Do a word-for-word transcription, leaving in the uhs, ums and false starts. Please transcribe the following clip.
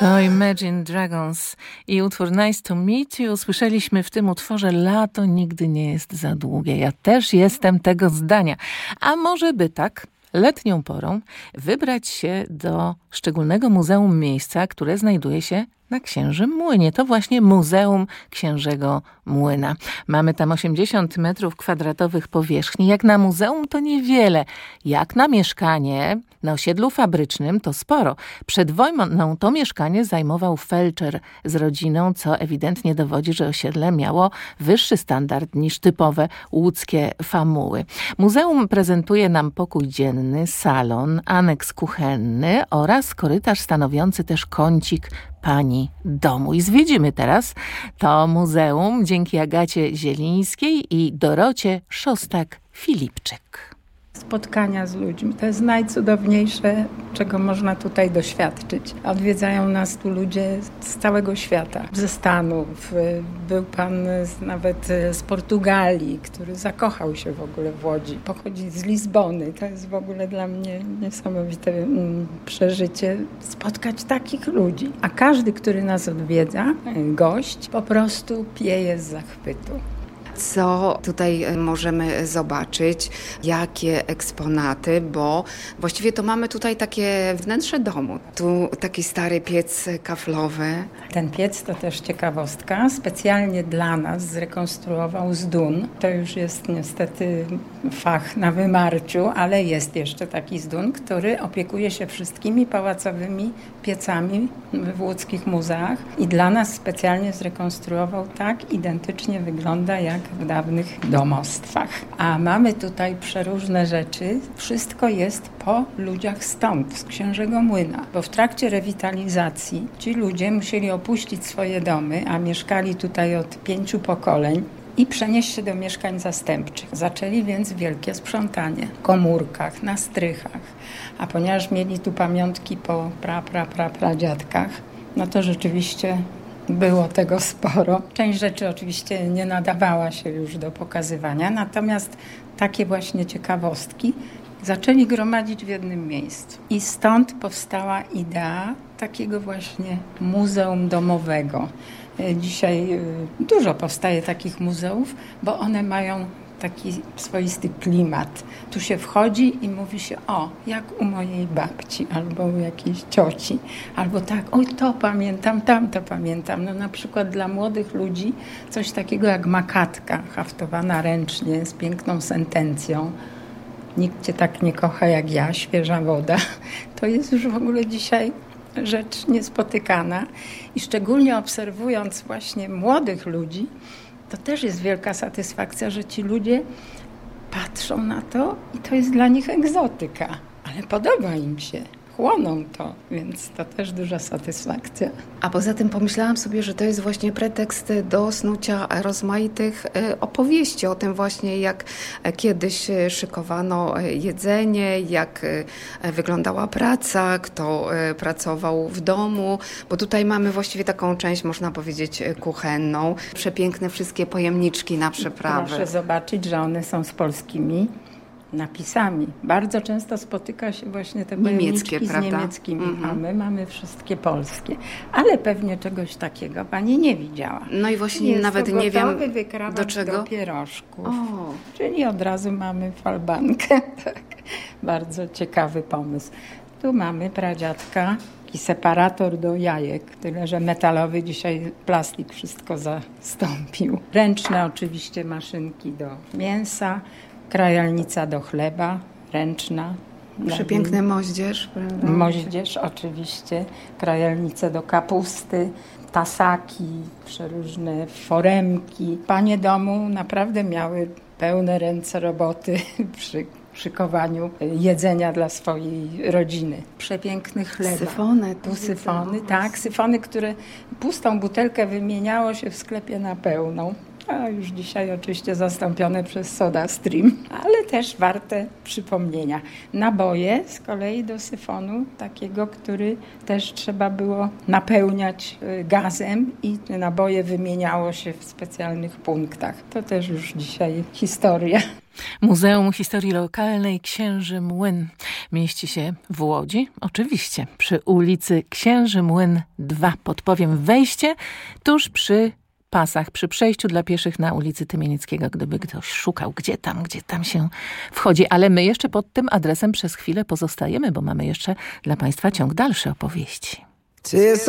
To Imagine Dragons i utwór Nice to Meet You. Słyszeliśmy w tym utworze lato nigdy nie jest za długie. Ja też jestem tego zdania. A może by tak letnią porą wybrać się do szczególnego muzeum miejsca, które znajduje się na Księżym Młynie. To właśnie Muzeum Księżego Młyna. Mamy tam osiemdziesiąt metrów kwadratowych powierzchni. Jak na muzeum to niewiele. Jak na mieszkanie na osiedlu fabrycznym to sporo. Przed wojną to mieszkanie zajmował felczer z rodziną, co ewidentnie dowodzi, że osiedle miało wyższy standard niż typowe łódzkie famuły. Muzeum prezentuje nam pokój dzienny, salon, aneks kuchenny oraz korytarz stanowiący też kącik pani domu. I zwiedzimy teraz to muzeum dzięki Agacie Zielińskiej i Dorocie Szostak-Filipczyk. Spotkania z ludźmi. To jest najcudowniejsze, czego można tutaj doświadczyć. Odwiedzają nas tu ludzie z całego świata. Ze Stanów. Był pan z, nawet z Portugalii, który zakochał się w ogóle w Łodzi. Pochodzi z Lizbony. To jest w ogóle dla mnie niesamowite mm, przeżycie. Spotkać takich ludzi. A każdy, który nas odwiedza, gość, po prostu pieje z zachwytu. Co tutaj możemy zobaczyć, jakie eksponaty, bo właściwie to mamy tutaj takie wnętrze domu. Tu taki stary piec kaflowy. Ten piec to też ciekawostka. Specjalnie dla nas zrekonstruował z dun. To już jest niestety fach na wymarciu, ale jest jeszcze taki z dun, który opiekuje się wszystkimi pałacowymi piecami w łódzkich muzeach i dla nas specjalnie zrekonstruował tak, identycznie wygląda jak w dawnych domostwach. A mamy tutaj przeróżne rzeczy. Wszystko jest po ludziach stąd, z Księżego Młyna. Bo w trakcie rewitalizacji ci ludzie musieli opuścić swoje domy, a mieszkali tutaj od pięciu pokoleń i przenieść się do mieszkań zastępczych. Zaczęli więc wielkie sprzątanie w komórkach, na strychach. A ponieważ mieli tu pamiątki po pra, pra, pra, pradziadkach, no to rzeczywiście było tego sporo. Część rzeczy oczywiście nie nadawała się już do pokazywania, natomiast takie właśnie ciekawostki zaczęli gromadzić w jednym miejscu. I stąd powstała idea takiego właśnie muzeum domowego. Dzisiaj dużo powstaje takich muzeów, bo one mają taki swoisty klimat. Tu się wchodzi i mówi się, o, jak u mojej babci, albo u jakiejś cioci, albo tak, oj, to pamiętam, tamto pamiętam. No na przykład dla młodych ludzi coś takiego jak makatka, haftowana ręcznie, z piękną sentencją. Nikt cię tak nie kocha jak ja, świeża woda. To jest już w ogóle dzisiaj rzecz niespotykana. I szczególnie obserwując właśnie młodych ludzi, to też jest wielka satysfakcja, że ci ludzie patrzą na to i to jest dla nich egzotyka, ale podoba im się, chłoną to, więc to też duża satysfakcja. A poza tym pomyślałam sobie, że to jest właśnie pretekst do snucia rozmaitych opowieści o tym właśnie, jak kiedyś szykowano jedzenie, jak wyglądała praca, kto pracował w domu, bo tutaj mamy właściwie taką część, można powiedzieć, kuchenną. Przepiękne wszystkie pojemniczki na przeprawy. Proszę zobaczyć, że one są z polskimi napisami. Bardzo często spotyka się właśnie te pojemniczki z niemieckimi, mm-hmm. a my mamy wszystkie polskie. Ale pewnie czegoś takiego pani nie widziała. No i właśnie jest nawet to nie wiem do czego. Do pierożków. O. Czyli od razu mamy falbankę. Tak. Bardzo ciekawy pomysł. Tu mamy pradziadka i separator do jajek, tyle że metalowy, dzisiaj plastik wszystko zastąpił. Ręczne oczywiście maszynki do mięsa, krajalnica do chleba, ręczna. Przepiękny moździerz, prawda? Moździerz oczywiście, krajalnice do kapusty, tasaki, przeróżne foremki. Panie domu naprawdę miały pełne ręce roboty przy szykowaniu jedzenia dla swojej rodziny. Przepiękny chleb. Syfony. Tu syfony, tak, syfony, które pustą butelkę wymieniało się w sklepie na pełną. a już dzisiaj oczywiście zastąpione przez Soda Stream, ale też warte przypomnienia. Naboje z kolei do syfonu, takiego, który też trzeba było napełniać gazem i te naboje wymieniało się w specjalnych punktach. To też już dzisiaj historia. Muzeum Historii Lokalnej Księży Młyn mieści się w Łodzi, oczywiście przy ulicy Księży Młyn dwa. Podpowiem, wejście tuż przy pasach, przy przejściu dla pieszych na ulicy Tymienieckiego, gdyby ktoś szukał, gdzie tam, gdzie tam się wchodzi. Ale my jeszcze pod tym adresem przez chwilę pozostajemy, bo mamy jeszcze dla Państwa ciąg dalszy opowieści.